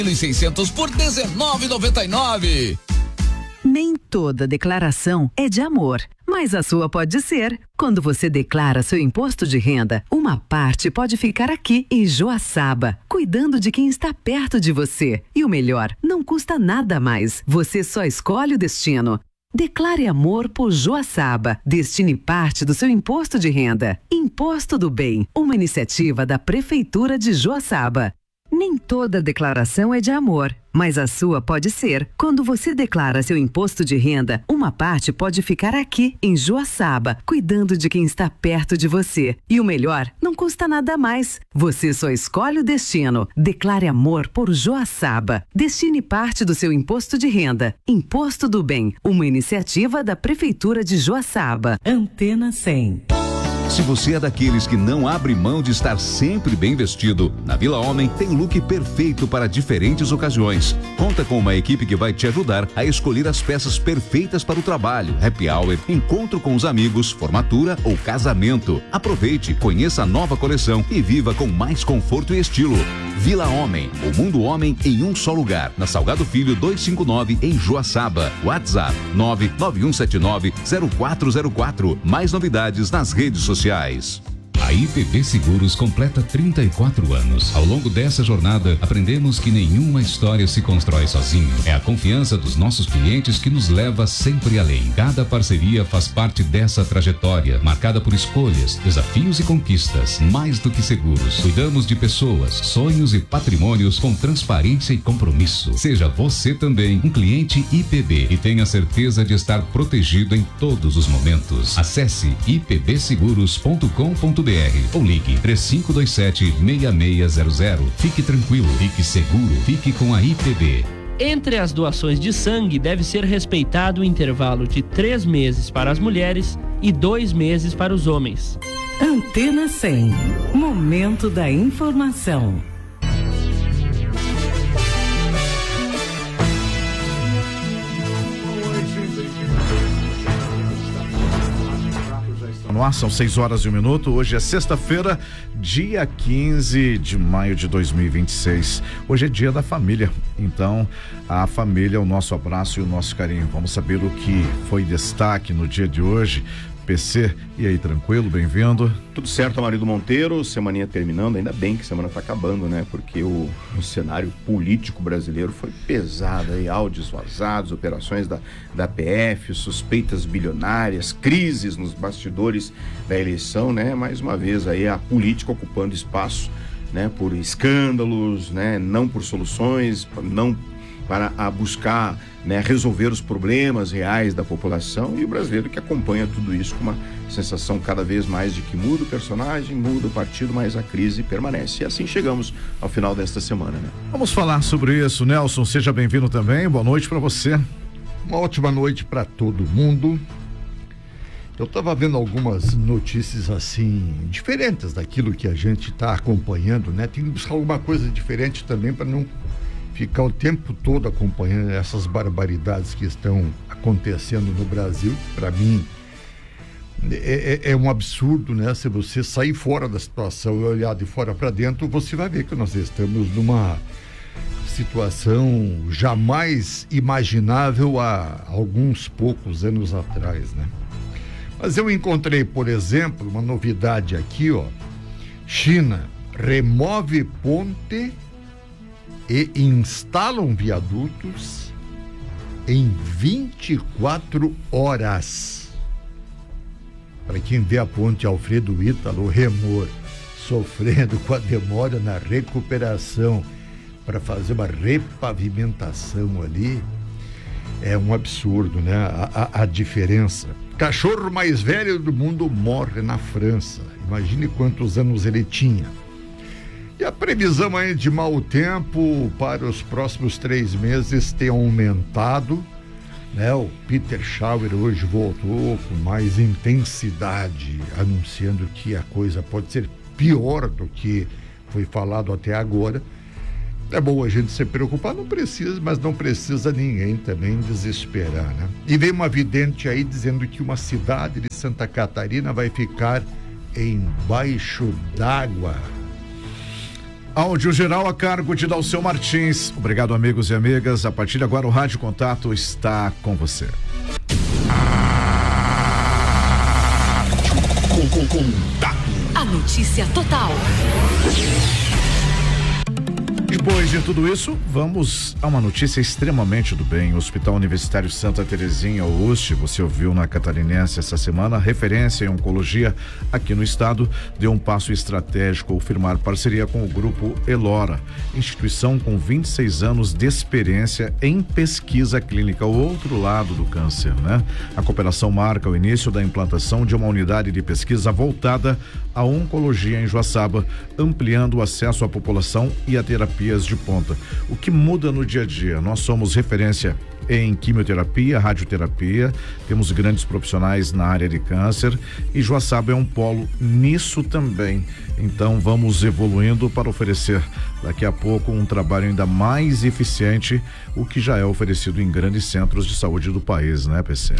600 por R$19,99. Nem toda declaração é de amor, mas a sua pode ser. Quando você declara seu imposto de renda, uma parte pode ficar aqui em Joaçaba, cuidando de quem está perto de você. E o melhor, não custa nada mais. Você só escolhe o destino. Declare amor por Joaçaba. Destine parte do seu imposto de renda. Imposto do Bem, uma iniciativa da Prefeitura de Joaçaba. Nem toda declaração é de amor, mas a sua pode ser. Quando você declara seu imposto de renda, uma parte pode ficar aqui, em Joaçaba, cuidando de quem está perto de você. E o melhor, não custa nada mais. Você só escolhe o destino. Declare amor por Joaçaba. Destine parte do seu imposto de renda. Imposto do Bem, uma iniciativa da Prefeitura de Joaçaba. Antena 100. Se você é daqueles que não abre mão de estar sempre bem vestido, na Vila Homem tem o look perfeito para diferentes ocasiões. Conta com uma equipe que vai te ajudar a escolher as peças perfeitas para o trabalho, happy hour, encontro com os amigos, formatura ou casamento. Aproveite, conheça a nova coleção e viva com mais conforto e estilo. Vila Homem, o mundo homem em um só lugar. Na Salgado Filho 259 em Joaçaba. WhatsApp 991790404. Mais novidades nas redes sociais. A IPB Seguros completa 34 anos. Ao longo dessa jornada, aprendemos que nenhuma história se constrói sozinho. É a confiança dos nossos clientes que nos leva sempre além. Cada parceria faz parte dessa trajetória, marcada por escolhas, desafios e conquistas. Mais do que seguros, cuidamos de pessoas, sonhos e patrimônios com transparência e compromisso. Seja você também um cliente IPB e tenha certeza de estar protegido em todos os momentos. Acesse ipbseguros.com.br ou ligue 3527-6600. Fique tranquilo, fique seguro, fique com a IPB. Entre as doações de sangue deve ser respeitado o intervalo de 3 meses para as mulheres e 2 meses para os homens. Antena 100. Momento da informação. No ar, são 6h01. Hoje é sexta-feira, dia 15 de maio de 2026. Hoje é dia da família, então a família é o nosso abraço e o nosso carinho. Vamos saber o que foi destaque no dia de hoje. PC, e aí, tranquilo? Bem-vindo. Tudo certo, Marido Monteiro, semaninha terminando, ainda bem que a semana tá acabando, né? Porque o cenário político brasileiro foi pesado aí, áudios vazados, operações da PF, suspeitas bilionárias, crises nos bastidores da eleição, né? Mais uma vez aí a política ocupando espaço, né? Por escândalos, né? Não por soluções, não para buscar, né, resolver os problemas reais da população, e o brasileiro que acompanha tudo isso com uma sensação cada vez mais de que muda o personagem, muda o partido, mas a crise permanece. E assim chegamos ao final desta semana, né? Vamos falar sobre isso. Nelson, seja bem-vindo também. Boa noite para você. Uma ótima noite para todo mundo. Eu estava vendo algumas notícias assim diferentes daquilo que a gente está acompanhando, né? Tem que buscar alguma coisa diferente também para não ficar o tempo todo acompanhando essas barbaridades que estão acontecendo no Brasil. Para mim é um absurdo, né? Se você sair fora da situação e olhar de fora para dentro, você vai ver que nós estamos numa situação jamais imaginável há alguns poucos anos atrás, né? Mas eu encontrei, por exemplo, uma novidade aqui, ó. China remove ponte e instalam viadutos em 24 horas. Para quem vê a ponte Alfredo Ítalo Remor sofrendo com a demora na recuperação para fazer uma repavimentação ali, é um absurdo, né? A diferença. Cachorro mais velho do mundo morre na França. Imagine quantos anos ele tinha. E a previsão aí de mau tempo para os próximos 3 meses tem aumentado, né? O Peter Schauer hoje voltou com mais intensidade, anunciando que a coisa pode ser pior do que foi falado até agora. É bom a gente se preocupar, não precisa, mas não precisa ninguém também desesperar, né? E vem uma vidente aí dizendo que uma cidade de Santa Catarina vai ficar embaixo d'água. Áudio geral a cargo de Dalceu Martins. Obrigado, amigos e amigas. A partir de agora, o Rádio Contato está com você. A notícia total. Depois de tudo isso, vamos a uma notícia extremamente do bem. O Hospital Universitário Santa Terezinha UST, você ouviu na Catarinense essa semana, referência em oncologia aqui no estado, deu um passo estratégico ao firmar parceria com o Grupo Elora, instituição com 26 anos de experiência em pesquisa clínica, o outro lado do câncer, né? A cooperação marca o início da implantação de uma unidade de pesquisa voltada à oncologia em Joaçaba, ampliando o acesso à população e à terapias de ponta. O que muda no dia a dia? Nós somos referência em quimioterapia, radioterapia, temos grandes profissionais na área de câncer e Joaçaba é um polo nisso também. Então vamos evoluindo para oferecer daqui a pouco um trabalho ainda mais eficiente, o que já é oferecido em grandes centros de saúde do país, né, PC?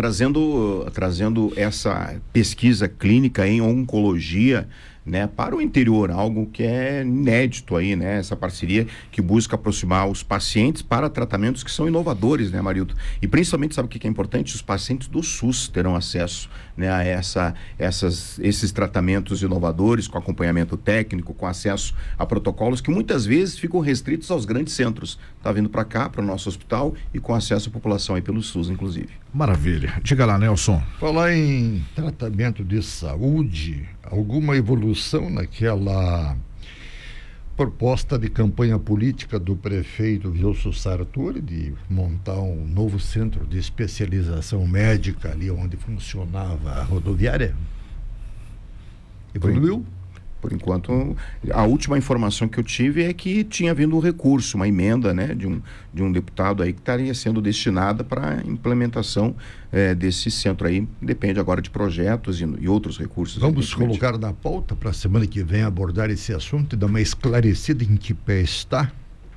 Trazendo essa pesquisa clínica em oncologia, né, para o interior, algo que é inédito aí, né? Essa parceria que busca aproximar os pacientes para tratamentos que são inovadores, né, Marildo? E principalmente, sabe o que é importante? Os pacientes do SUS terão acesso, né, a esses tratamentos inovadores, com acompanhamento técnico, com acesso a protocolos que muitas vezes ficam restritos aos grandes centros. Tá vindo para cá, para o nosso hospital e com acesso à população aí pelo SUS, inclusive. Maravilha. Diga lá, Nelson. Falar em tratamento de saúde, alguma evolução naquela proposta de campanha política do prefeito Wilson Sartori de montar um novo centro de especialização médica ali onde funcionava a rodoviária? Evoluiu? Por enquanto, a última informação que eu tive é que tinha vindo um recurso, uma emenda, né, de um deputado aí que estaria sendo destinada para a implementação desse centro aí. Depende agora de projetos e outros recursos. Vamos colocar na pauta para a semana que vem abordar esse assunto e dar uma esclarecida em que pé está.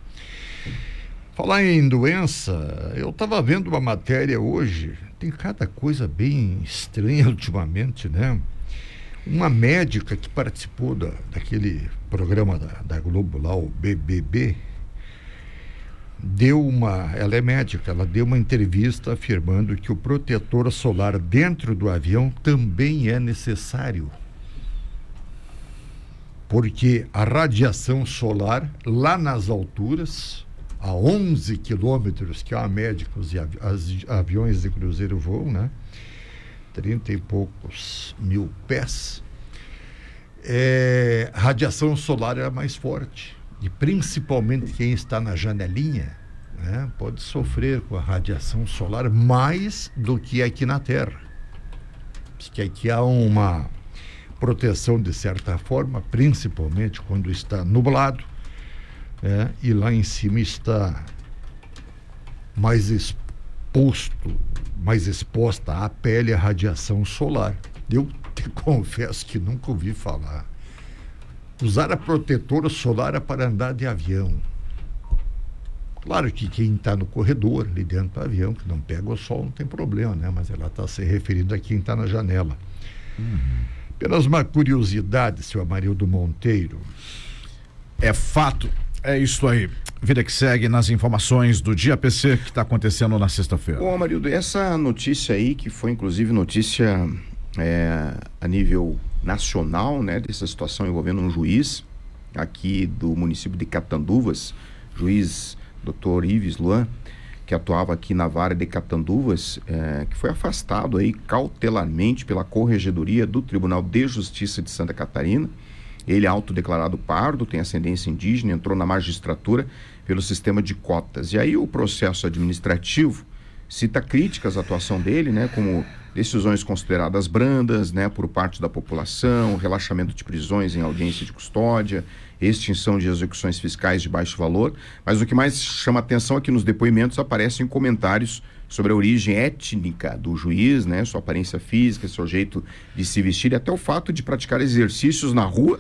Falar em doença, eu estava vendo uma matéria hoje, tem cada coisa bem estranha ultimamente, né? Uma médica que participou daquele programa da Globo lá, o BBB, ela é médica, ela deu uma entrevista afirmando que o protetor solar dentro do avião também é necessário. Porque a radiação solar lá nas alturas, a 11 quilômetros, que é a média que os aviões de cruzeiro voam, né? 30 e poucos mil pés, a radiação solar é mais forte. E principalmente quem está na janelinha, né, pode sofrer com a radiação solar mais do que aqui na Terra. Porque aqui há uma proteção de certa forma, principalmente quando está nublado, e lá em cima está mais exposta à pele a radiação solar. Eu te confesso que nunca ouvi falar. Usar a protetora solar para andar de avião. Claro que quem está no corredor, ali dentro do avião, que não pega o sol, não tem problema, né? Mas ela está se referindo a quem está na janela. Apenas uma curiosidade, seu Amarildo Monteiro. É fato. É isso aí. Vida que segue nas informações do Dia PC que está acontecendo na sexta-feira. Bom, Amarildo, essa notícia aí, que foi inclusive notícia a nível nacional, né, dessa situação envolvendo um juiz aqui do município de Catanduvas, juiz Dr. Ives Luan, que atuava aqui na vara de Catanduvas, que foi afastado aí cautelarmente pela Corregedoria do Tribunal de Justiça de Santa Catarina. Ele é autodeclarado pardo, tem ascendência indígena, entrou na magistratura pelo sistema de cotas. E aí o processo administrativo cita críticas à atuação dele, né, como decisões consideradas brandas, né, por parte da população, relaxamento de prisões em audiência de custódia, extinção de execuções fiscais de baixo valor. Mas o que mais chama atenção é que nos depoimentos aparecem comentários sobre a origem étnica do juiz, né, sua aparência física, seu jeito de se vestir e até o fato de praticar exercícios na rua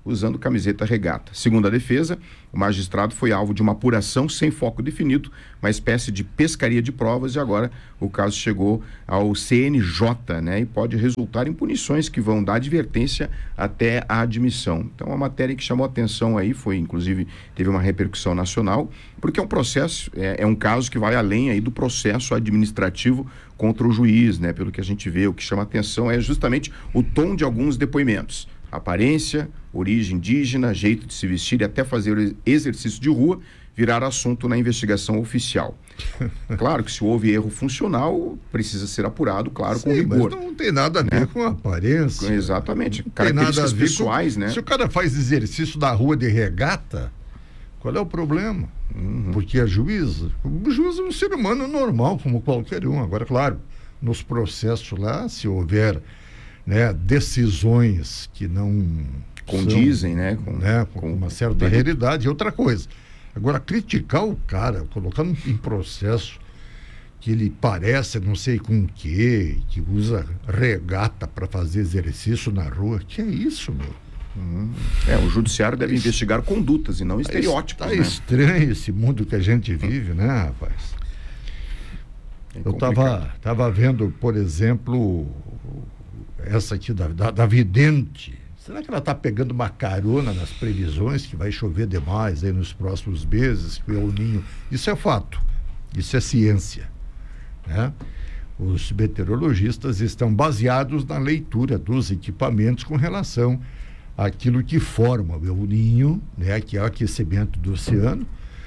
usando camiseta regata. Segundo a defesa, o magistrado foi alvo de uma apuração sem foco definido, uma espécie de pescaria de provas, e agora o caso chegou ao CNJ, né? E pode resultar em punições que vão da advertência até a admissão. Então, a matéria que chamou a atenção aí foi, inclusive, teve uma repercussão nacional, porque é um processo, é um caso que vai além aí do processo administrativo contra o juiz, né? Pelo que a gente vê, o que chama a atenção é justamente o tom de alguns depoimentos. Aparência, origem indígena, jeito de se vestir e até fazer exercício de rua virar assunto na investigação oficial. Claro que se houve erro funcional, precisa ser apurado, claro, com rigor. Mas não tem nada a ver com a aparência. Exatamente. Não características pessoais, né? Se o cara faz exercício da rua de regata, qual é o problema? Porque o juiz é um ser humano normal, como qualquer um. Agora, claro, nos processos lá, se houver, né, decisões que não condizem, são, com uma certa realidade, é outra coisa. Agora, criticar o cara, colocar em processo que ele parece não sei com o quê, que usa regata para fazer exercício na rua, que é isso, meu? O judiciário deve investigar condutas e não estereótipos. Tá estranho esse mundo que a gente vive, né, rapaz? Eu tava vendo, por exemplo, essa aqui da vidente. Será que ela está pegando uma carona nas previsões que vai chover demais aí nos próximos meses, que o El Niño? Isso é fato, isso é ciência, né? Os meteorologistas estão baseados na leitura dos equipamentos com relação àquilo que forma o El Niño, né? Que é o aquecimento do oceano,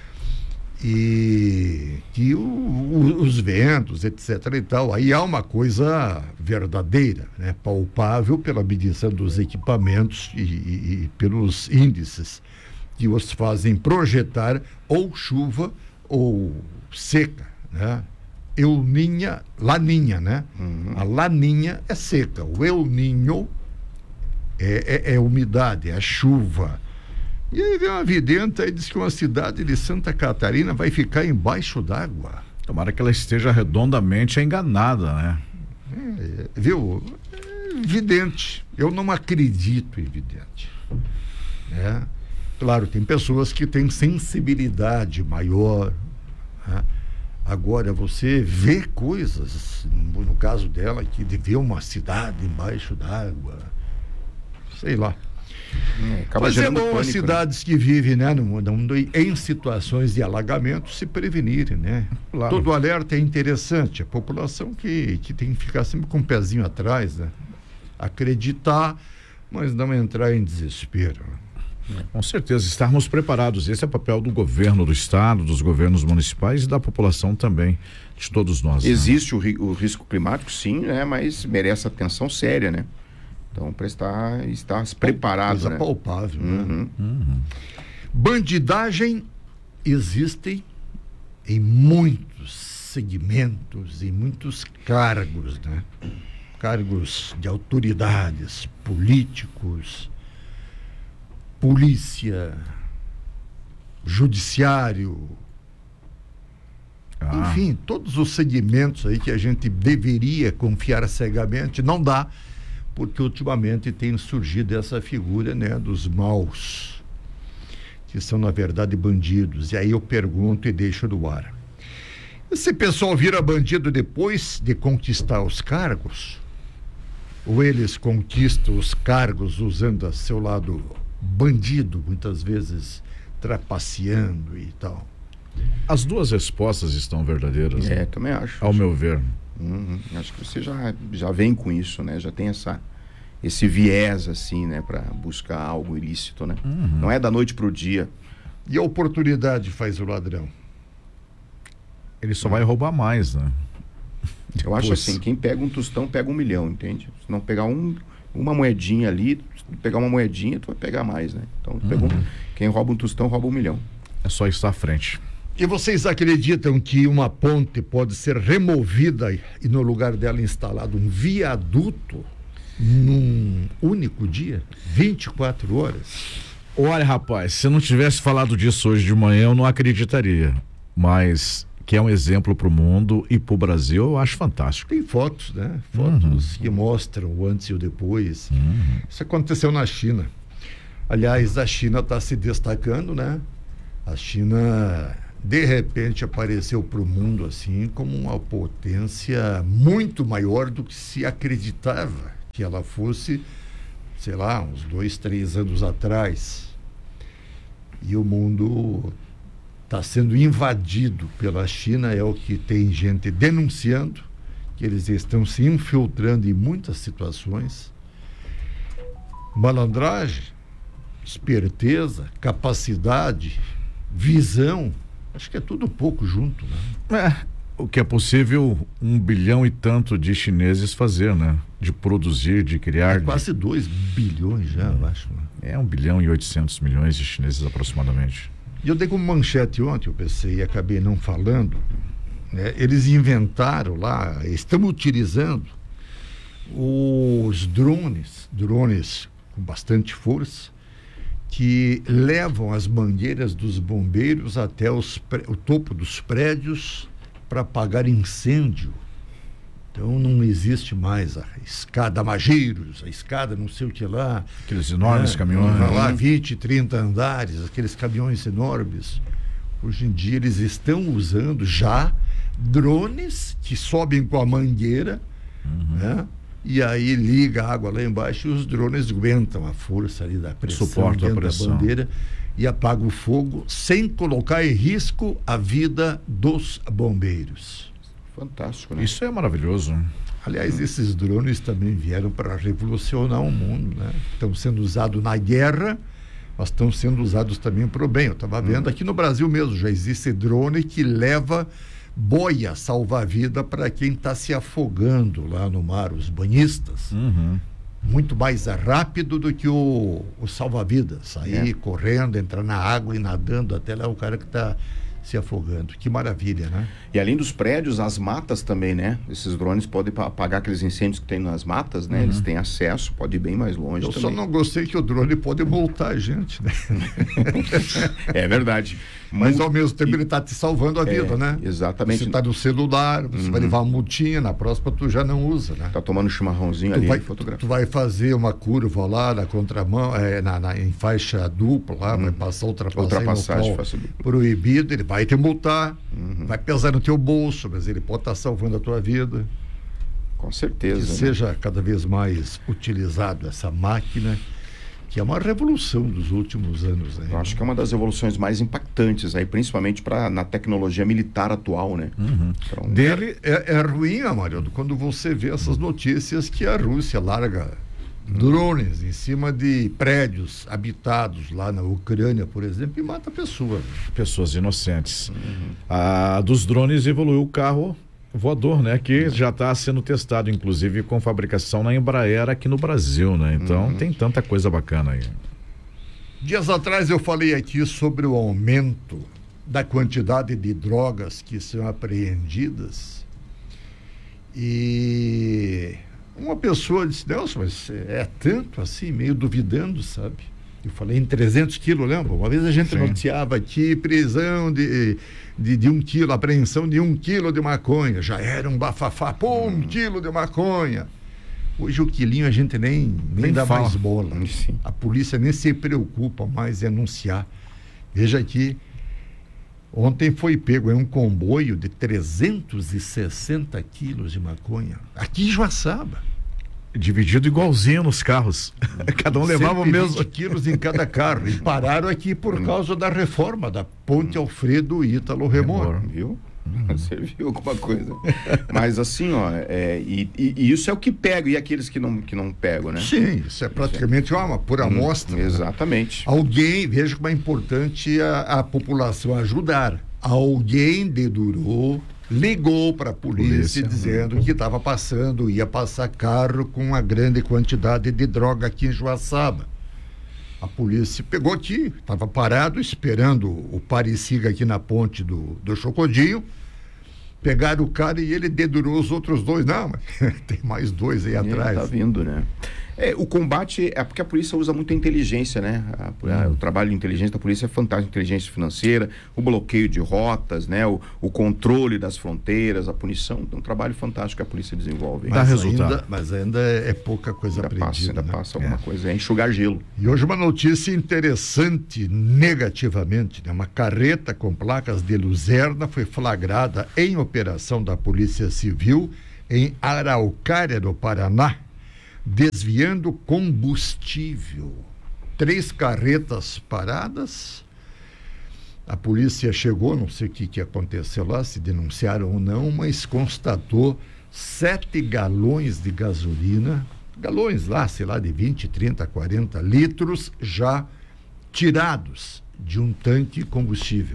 e que os ventos, etc. e tal. Aí há uma coisa verdadeira, né? Palpável pela medição dos equipamentos e pelos índices que os fazem projetar ou chuva ou seca, né? Laninha, né? A laninha é seca, o El Niño é umidade, é chuva. E aí vem uma vidente e diz que uma cidade de Santa Catarina vai ficar embaixo d'água. Tomara que ela esteja redondamente enganada, né? Viu? Vidente. Eu não acredito em vidente. Né? Claro, tem pessoas que têm sensibilidade maior. Né? Agora, você vê coisas, no caso dela, que vê uma cidade embaixo d'água. Sei lá. Mas é bom pânico, as cidades, né, que vivem, né, no mundo em situações de alagamento se prevenirem, né? Claro. Todo alerta é interessante. A população que tem que ficar sempre com o pezinho atrás, né? Acreditar, mas não entrar em desespero. Com certeza, estarmos preparados. Esse é o papel do governo do estado, dos governos municipais e da população também, de todos nós. Existe, né, o risco climático, sim, né? Mas merece atenção séria, né? Então, estar preparado, coisa, né? Palpável, né? Bandidagem existe em muitos segmentos, em muitos cargos, né? Cargos de autoridades, políticos, polícia, judiciário, enfim, todos os segmentos aí que a gente deveria confiar cegamente, não dá, porque ultimamente tem surgido essa figura, né, dos maus, que são na verdade bandidos. E aí eu pergunto e deixo no ar: esse pessoal vira bandido depois de conquistar os cargos? Ou eles conquistam os cargos usando a seu lado bandido, muitas vezes trapaceando e tal? As duas respostas estão verdadeiras. Também acho. Ao meu ver. Acho que você já vem com isso, né? Já tem esse viés, assim, né? Para buscar algo ilícito, né? Não é da noite pro dia. E a oportunidade faz o ladrão? Ele só vai roubar mais, né? Eu acho assim, quem pega um tostão, pega 1 milhão, entende? Se não pegar uma moedinha ali, pegar uma moedinha, tu vai pegar mais, né? Então, quem rouba um tostão, rouba 1 milhão. É só estar à frente. E vocês acreditam que uma ponte pode ser removida e no lugar dela instalado um viaduto num único dia? 24 horas? Olha, rapaz, se eu não tivesse falado disso hoje de manhã, eu não acreditaria. Mas que é um exemplo para o mundo e para o Brasil, eu acho fantástico. Tem fotos, né? Fotos que mostram o antes e o depois. Isso aconteceu na China. Aliás, a China está se destacando, né? A China, de repente, apareceu para o mundo assim como uma potência muito maior do que se acreditava que ela fosse, sei lá, uns 2, 3 anos atrás. E o mundo está sendo invadido pela China, é o que tem gente denunciando, que eles estão se infiltrando em muitas situações. Malandragem, esperteza, capacidade, visão, acho que é tudo um pouco junto, né? O que é possível 1 bilhão e tanto de chineses fazer, né? De produzir, de criar. Quase 2 bilhões já, eu acho. Né? 1 bilhão e 800 milhões de chineses aproximadamente. E eu dei como manchete ontem, eu pensei e acabei não falando, né? Eles inventaram lá, estão utilizando os drones com bastante força, que levam as mangueiras dos bombeiros até o topo dos prédios para apagar incêndio. Então não existe mais a escada Mageiros, a escada não sei o que lá. Aqueles enormes caminhões. Vai lá, 20, 30 andares, aqueles caminhões enormes. Hoje em dia eles estão usando já drones que sobem com a mangueira, né? E aí liga a água lá embaixo e os drones aguentam a força ali da pressão, suportam a pressão da bandeira e apagam o fogo sem colocar em risco a vida dos bombeiros. Fantástico, né? Isso é maravilhoso. Aliás, esses drones também vieram para revolucionar o mundo, né? Estão sendo usados na guerra, mas estão sendo usados também para o bem. Eu estava vendo aqui no Brasil mesmo, já existe drone que leva boia salva-vida para quem está se afogando lá no mar, os banhistas. Muito mais rápido do que o salva-vidas, sair correndo, entrar na água e nadando até lá o cara que está se afogando. Que maravilha, né? E além dos prédios, as matas também, né? Esses drones podem apagar aqueles incêndios que tem nas matas, né? Eles têm acesso, pode ir bem mais longe. Eu também. só não gostei que o drone pode multar a gente, né? É verdade. Mas ao mesmo tempo ele está te salvando a vida, né? Exatamente. Você está no celular, você vai levar uma multinha, na próxima tu já não usa, né? Tá tomando chimarrãozinho ali, fotografia. Tu vai fazer uma curva lá na contramão, em faixa dupla lá, vai passar ultrapassagem proibido, ele vai te multar, vai pesar no teu bolso, mas ele pode estar salvando a tua vida. Com certeza. Que seja cada vez mais utilizado essa máquina, que é uma revolução dos últimos anos. Né? Eu acho que é uma das revoluções mais impactantes aí, principalmente na tecnologia militar atual, né? Então, é ruim, Amarildo, quando você vê essas notícias que a Rússia larga drones em cima de prédios habitados lá na Ucrânia, por exemplo, e mata pessoas. Pessoas inocentes. Dos drones evoluiu o carro voador, né? Que já está sendo testado, inclusive, com fabricação na Embraer aqui no Brasil, né? Então tem tanta coisa bacana aí. Dias atrás eu falei aqui sobre o aumento da quantidade de drogas que são apreendidas e uma pessoa disse, Nelson, mas é tanto assim, meio duvidando, sabe? Eu falei em 300 quilos, lembra? Uma vez a gente noticiava aqui prisão de 1 quilo, apreensão de 1 quilo de maconha. Já era um bafafá, 1 quilo de maconha. Hoje o quilinho a gente nem dá fala. Mais bola. Sim. A polícia nem se preocupa mais em anunciar. Veja aqui, ontem foi pego em um comboio de 360 quilos de maconha. Aqui em Joaçaba. Dividido igualzinho nos carros. Cada um levava o mesmo. Quilos em cada carro. E pararam aqui por causa da reforma da Ponte Alfredo Ítalo Remor. Viu? Serviu alguma coisa. Mas assim, e isso é o que pega. E aqueles que não pegam, né? Sim, isso é praticamente uma por amostra. Exatamente. Né? Alguém, veja como é importante a população ajudar. Alguém dedurou, ligou para a polícia dizendo que ia passar carro com uma grande quantidade de droga aqui em Joaçaba. A polícia pegou aqui, estava parado esperando o pare-siga aqui na ponte do Chocodinho. Pegaram o cara e ele dedurou os outros 2. Não, mas tem mais 2 aí atrás. Tá vindo, né? O combate é porque a polícia usa muito a inteligência, né? O trabalho de inteligência da polícia é fantástico, inteligência financeira, o bloqueio de rotas, né? O controle das fronteiras, a punição, é um trabalho fantástico que a polícia desenvolve. Dá resultado. Mas ainda é pouca coisa aprendida. Ainda passa alguma coisa, é enxugar gelo. E hoje uma notícia interessante, negativamente, né? Uma carreta com placas de Luzerna foi flagrada em operação da Polícia Civil em Araucária, no Paraná, desviando combustível. 3 carretas paradas. A polícia chegou, não sei o que aconteceu lá, se denunciaram ou não, mas constatou 7 galões de gasolina, galões lá, sei lá, de 20, 30, 40 litros, já tirados de um tanque combustível.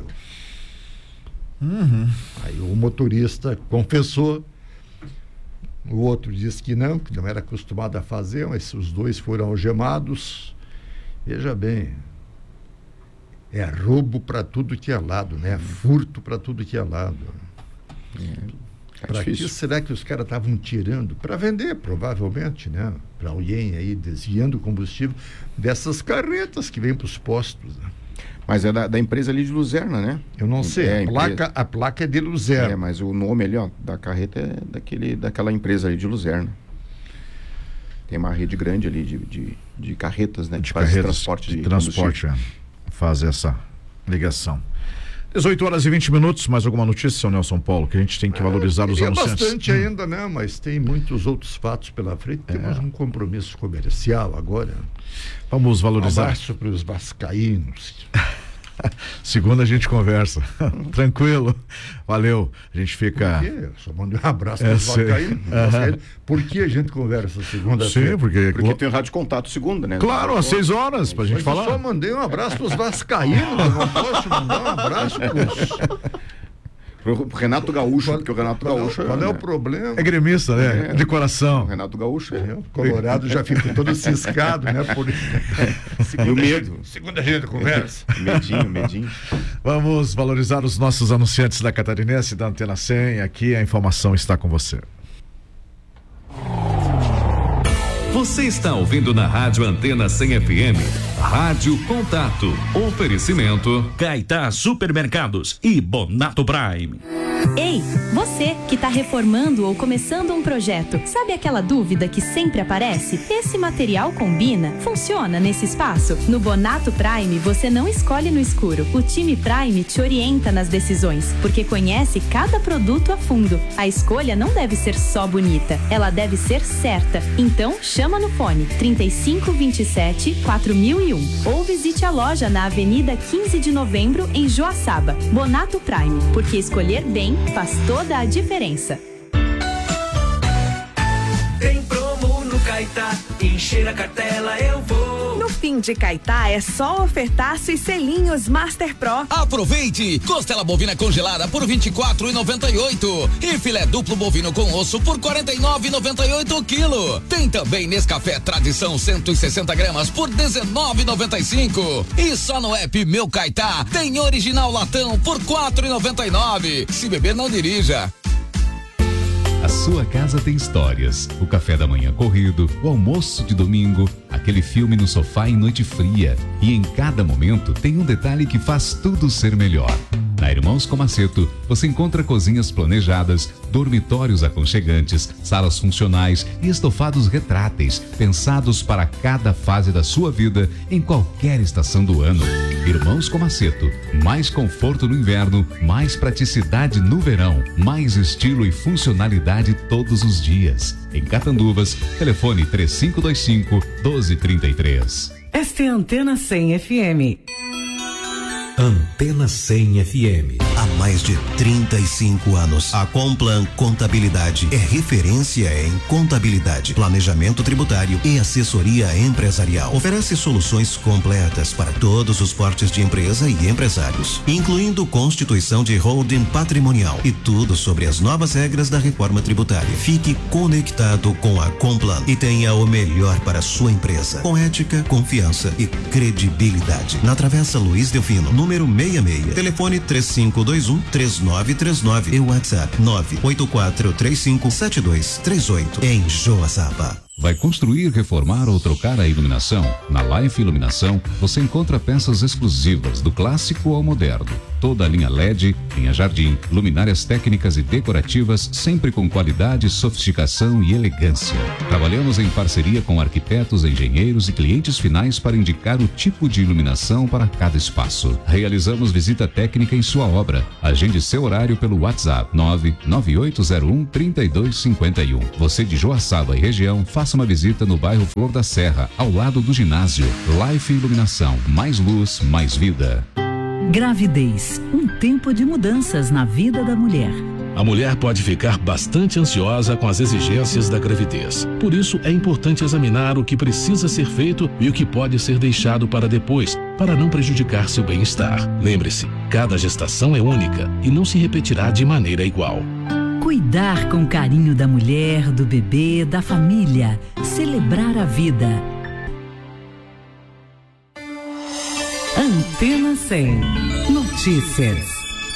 Aí o motorista confessou, o outro disse que não era acostumado a fazer, mas os 2 foram algemados. Veja bem, é roubo para tudo que é lado, né? Furto para tudo que é lado. Para que será que os caras estavam tirando? Para vender, provavelmente, né? Para alguém aí desviando combustível dessas carretas que vêm para os postos, né? Mas é da empresa ali de Luzerna, né? Eu não sei, a placa é de Luzerna. Mas o nome ali, ó, da carreta é daquela empresa ali de Luzerna. Tem uma rede grande ali de carretas, né? De carretas de transporte, faz essa ligação. 18h20, mais alguma notícia, seu Nelson Paulo, que a gente tem que valorizar os anunciantes? Bastante ainda, né? Mas tem muitos outros fatos pela frente. Temos um compromisso comercial agora. Vamos valorizar. Um abraço para os vascaínos. Segunda a gente conversa. Tranquilo. Valeu. A gente fica... Por quê? Eu só mandei um abraço para os vascaínos. Por que a gente conversa segunda-feira? Sim, porque tem o Rádio Contato segunda, né? Claro, às 6 horas pra gente falar. Eu só mandei um abraço para os vascaínos. Eu não posso mandar um abraço pro Renato Gaúcho, porque o Renato Gaúcho... Qual é o problema? É gremista, né? De coração. O Renato Gaúcho. O Colorado já fica todo ciscado, né? E o medo. Segunda a gente conversa. Medinho. Vamos valorizar os nossos anunciantes da Catarinense, da Antena 100. Aqui a informação está com você. Você está ouvindo na Rádio Antena 100 FM. Rádio Contato. Oferecimento Caetá Supermercados e Bonato Prime. Ei, você que está reformando ou começando um projeto, sabe aquela dúvida que sempre aparece? Esse material combina? Funciona nesse espaço? No Bonato Prime, você não escolhe no escuro. O time Prime te orienta nas decisões, porque conhece cada produto a fundo. A escolha não deve ser só bonita, ela deve ser certa. Então, chama no fone 3527 4001 ou visite a loja na Avenida 15 de Novembro, em Joaçaba. Bonato Prime, porque escolher bem faz toda a diferença. Tem promo no Caetá, encher a cartela eu vou. No fim de Caetá é só ofertaço e selinhos Master Pro. Aproveite! Costela bovina congelada por R$ 24,98 e filé duplo bovino com osso por R$ 49,98 quilo. Tem também Nescafé Tradição 160 gramas por R$ 19,95. E só no app Meu Caetá tem original latão por R$ 4,99. Se beber, não dirija. A sua casa tem histórias. O café da manhã corrido, o almoço de domingo, aquele filme no sofá em noite fria. E em cada momento tem um detalhe que faz tudo ser melhor. Na Irmãos Comaceto, você encontra cozinhas planejadas, dormitórios aconchegantes, salas funcionais e estofados retráteis, pensados para cada fase da sua vida, em qualquer estação do ano. Irmãos Comaceto, mais conforto no inverno, mais praticidade no verão, mais estilo e funcionalidade todos os dias. Em Catanduvas, telefone 3525-1233. Esta é a Antena 100 FM. Antena 100 FM. Há mais de 35 anos, a Complan Contabilidade é referência em contabilidade, planejamento tributário e assessoria empresarial. Oferece soluções completas para todos os portes de empresa e empresários, incluindo constituição de holding patrimonial e tudo sobre as novas regras da reforma tributária. Fique conectado com a Complan e tenha o melhor para a sua empresa, com ética, confiança e credibilidade. Na Travessa Luiz Delfino, número 66, telefone 3521-3939 e WhatsApp 984357238 em Joaçaba. Vai construir, reformar ou trocar a iluminação? Na Life Iluminação, você encontra peças exclusivas do clássico ao moderno. Toda a linha LED, linha Jardim, luminárias técnicas e decorativas, sempre com qualidade, sofisticação e elegância. Trabalhamos em parceria com arquitetos, engenheiros e clientes finais para indicar o tipo de iluminação para cada espaço. Realizamos visita técnica em sua obra. Agende seu horário pelo WhatsApp 99801-3251. Você de Joaçaba e região, faça uma visita no bairro Flor da Serra, ao lado do ginásio. Life Iluminação, mais luz, mais vida. Gravidez, um tempo de mudanças na vida da mulher. A mulher pode ficar bastante ansiosa com as exigências da gravidez. Por isso, é importante examinar o que precisa ser feito e o que pode ser deixado para depois, para não prejudicar seu bem-estar. Lembre-se, cada gestação é única e não se repetirá de maneira igual. Cuidar com carinho da mulher, do bebê, da família. Celebrar a vida. Antena 100. Notícias.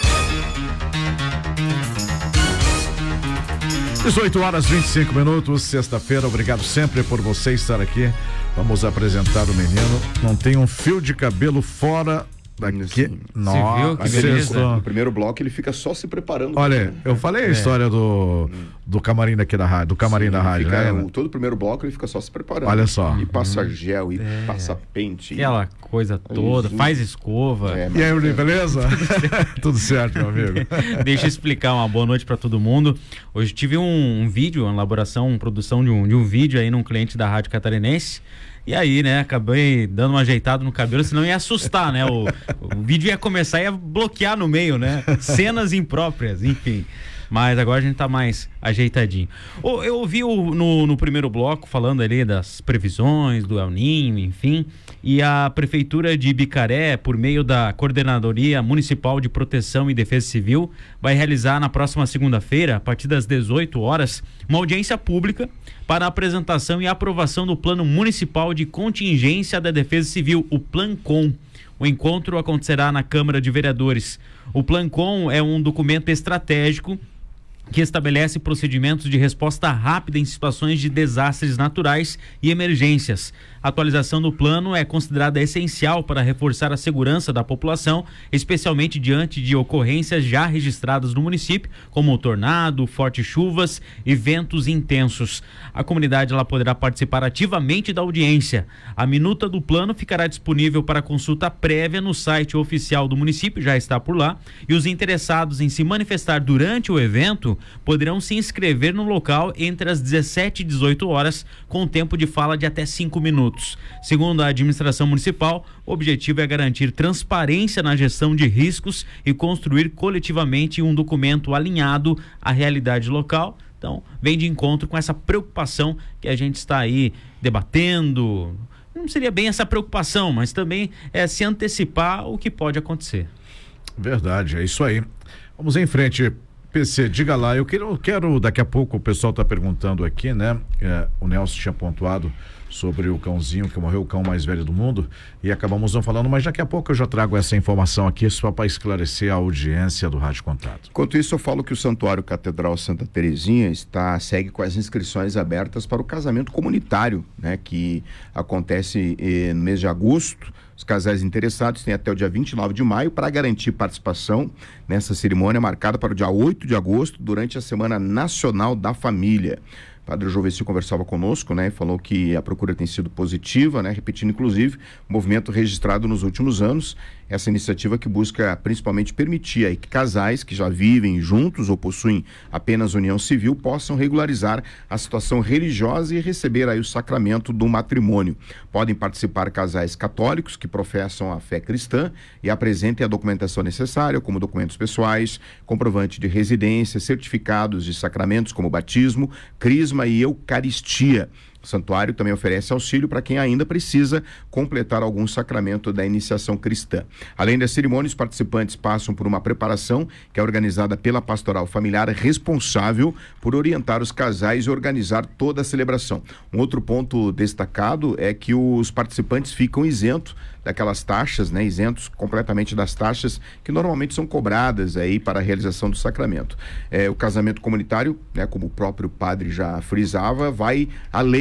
18h25, sexta-feira. Obrigado sempre por você estar aqui. Vamos apresentar o menino. Não tem um fio de cabelo fora daqui. Nossa, que beleza. No primeiro bloco ele fica só se preparando. Olha, eu falei a história do camarim daqui da rádio, do camarim da rádio, né? Todo o primeiro bloco ele fica só se preparando. Olha só. E passa gel, e passa pente. Aquela coisa toda, faz escova. E aí, beleza? Tudo certo, meu amigo. Deixa eu explicar. Uma boa noite para todo mundo. Hoje tive um vídeo, uma elaboração, uma produção de um vídeo aí num cliente da Rádio Catarinense. E aí, né, acabei dando um ajeitado no cabelo, senão ia assustar, né? O vídeo ia começar e ia bloquear no meio, né? Cenas impróprias, enfim. Mas agora a gente tá mais ajeitadinho. Eu ouvi no primeiro bloco falando ali das previsões do El Niño, enfim, e a Prefeitura de Ibicaré, por meio da Coordenadoria Municipal de Proteção e Defesa Civil, vai realizar na próxima segunda-feira, a partir das 18 horas, uma audiência pública para a apresentação e aprovação do Plano Municipal de Contingência da Defesa Civil, o PLANCOM. O encontro acontecerá na Câmara de Vereadores. O PLANCOM é um documento estratégico que estabelece procedimentos de resposta rápida em situações de desastres naturais e emergências. A atualização do plano é considerada essencial para reforçar a segurança da população, especialmente diante de ocorrências já registradas no município, como tornado, fortes chuvas e ventos intensos. A comunidade ela poderá participar ativamente da audiência. A minuta do plano ficará disponível para consulta prévia no site oficial do município, já está por lá, e os interessados em se manifestar durante o evento poderão se inscrever no local entre as 17 e 18 horas, com tempo de fala de até 5 minutos. Segundo a administração municipal, o objetivo é garantir transparência na gestão de riscos e construir coletivamente um documento alinhado à realidade local. Então, vem de encontro com essa preocupação que a gente está aí debatendo. Não seria bem essa preocupação, mas também é se antecipar o que pode acontecer. Verdade, é isso aí. Vamos em frente. PC, diga lá, eu quero daqui a pouco, o pessoal está perguntando aqui, né? O Nelson tinha pontuado sobre o cãozinho que morreu, o cão mais velho do mundo, e acabamos não falando, mas daqui a pouco eu já trago essa informação aqui só para esclarecer a audiência do Rádio Contato. Enquanto isso, eu falo que o Santuário Catedral Santa Terezinha segue com as inscrições abertas para o casamento comunitário, né? Que acontece no mês de agosto. Os casais interessados têm até o dia 29 de maio para garantir participação nessa cerimônia marcada para o dia 8 de agosto, durante a Semana Nacional da Família. O Padre Joveci conversava conosco, né, e falou que a procura tem sido positiva, né, repetindo inclusive o movimento registrado nos últimos anos. Essa iniciativa que busca principalmente permitir aí que casais que já vivem juntos ou possuem apenas união civil possam regularizar a situação religiosa e receber aí o sacramento do matrimônio. Podem participar casais católicos que professam a fé cristã e apresentem a documentação necessária, como documentos pessoais, comprovante de residência, certificados de sacramentos como batismo, crisma e eucaristia. O santuário também oferece auxílio para quem ainda precisa completar algum sacramento da iniciação cristã. Além da cerimônia, os participantes passam por uma preparação que é organizada pela pastoral familiar, responsável por orientar os casais e organizar toda a celebração. Um outro ponto destacado é que os participantes ficam isentos daquelas taxas, né, isentos completamente das taxas que normalmente são cobradas aí para a realização do sacramento. O casamento comunitário, né, como o próprio padre já frisava, vai além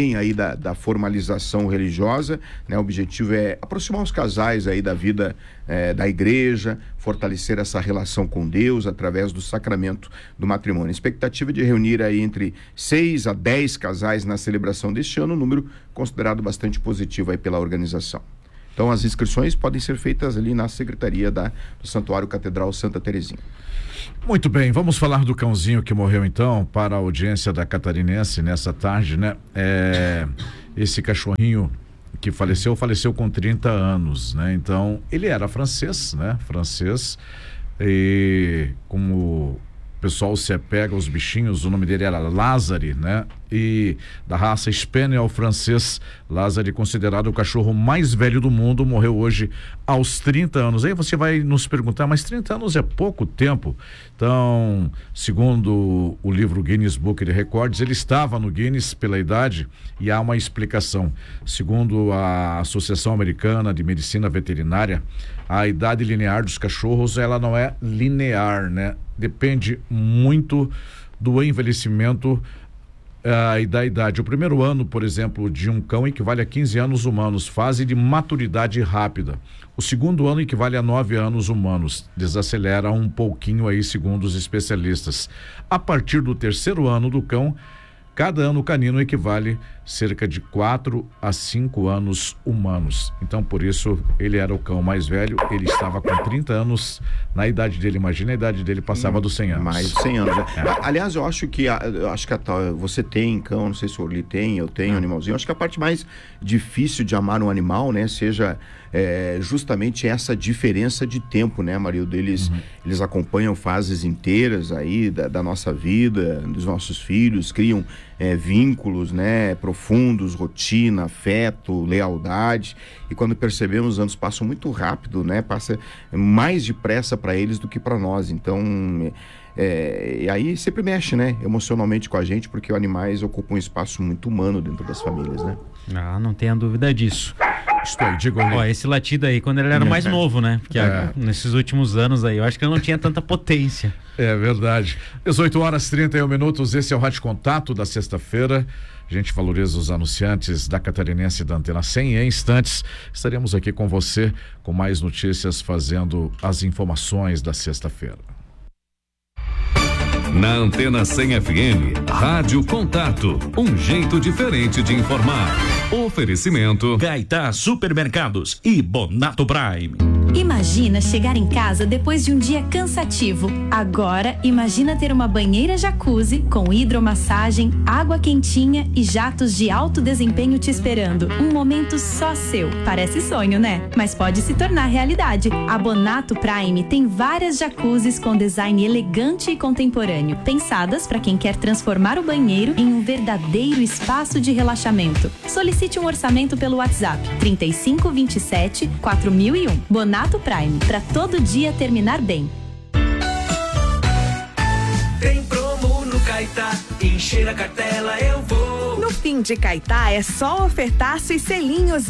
além aí da formalização religiosa, né? O objetivo é aproximar os casais aí da vida da igreja, fortalecer essa relação com Deus através do sacramento do matrimônio. A expectativa de reunir aí entre 6 a 10 casais na celebração deste ano, um número considerado bastante positivo aí pela organização. Então as inscrições podem ser feitas ali na secretaria do Santuário Catedral Santa Terezinha. Muito bem, vamos falar do cãozinho que morreu então para a audiência da Catarinense nessa tarde, né? Esse cachorrinho que faleceu com 30 anos, né? Então, ele era francês, né? Francês, e como o pessoal se apega aos bichinhos, o nome dele era Lázari, né? E da raça Spaniel francês, Lázari, considerado o cachorro mais velho do mundo, morreu hoje aos 30 anos. Aí você vai nos perguntar, mas 30 anos é pouco tempo? Então, segundo o livro Guinness Book de Records, ele estava no Guinness pela idade e há uma explicação. Segundo a Associação Americana de Medicina Veterinária, a idade linear dos cachorros, ela não é linear, né? Depende muito do envelhecimento e da idade. O primeiro ano, por exemplo, de um cão equivale a 15 anos humanos, fase de maturidade rápida. O segundo ano equivale a 9 anos humanos, desacelera um pouquinho aí, segundo os especialistas. A partir do terceiro ano do cão, cada ano canino equivale cerca de 4 a 5 anos humanos. Então, por isso, ele era o cão mais velho, ele estava com 30 anos na idade dele. Imagina, a idade dele passava dos 100 anos. Mais de 100 anos, né? Aliás, eu acho que você tem cão, não sei se o Orly tem, eu tenho animalzinho. Eu acho que a parte mais difícil de amar um animal, né, seja justamente essa diferença de tempo, né, Marildo? Eles acompanham fases inteiras aí da nossa vida, dos nossos filhos, criam vínculos, né, profundos, rotina, afeto, lealdade, e quando percebemos, os anos passam muito rápido, né, passa mais depressa para eles do que para nós. Então, e aí sempre mexe, né, emocionalmente com a gente, porque os animais ocupam um espaço muito humano dentro das famílias, né? Não tenha dúvida disso. Estou aí, digo. Esse latido aí, quando ele era mais novo, né? Porque nesses últimos anos aí, eu acho que ele não tinha tanta potência. É verdade. 18h31, esse é o Rádio Contato da sexta-feira. A gente valoriza os anunciantes da Catarinense da Antena 100. Em instantes, estaremos aqui com você com mais notícias, fazendo as informações da sexta-feira. Na Antena 100 FM, Rádio Contato, um jeito diferente de informar. Oferecimento Gaitá Supermercados e Bonato Prime. Imagina chegar em casa depois de um dia cansativo. Agora, imagina ter uma banheira jacuzzi com hidromassagem, água quentinha e jatos de alto desempenho te esperando. Um momento só seu. Parece sonho, né? Mas pode se tornar realidade. A Bonato Prime tem várias jacuzzis com design elegante e contemporâneo, pensadas para quem quer transformar o banheiro em um verdadeiro espaço de relaxamento. Solicite um orçamento pelo WhatsApp 3527-4001. Bonato Prime, para todo dia terminar bem. Tem promo no Caetá, encher a cartela eu vou. No fim de Caetá é só ofertaço e selinhos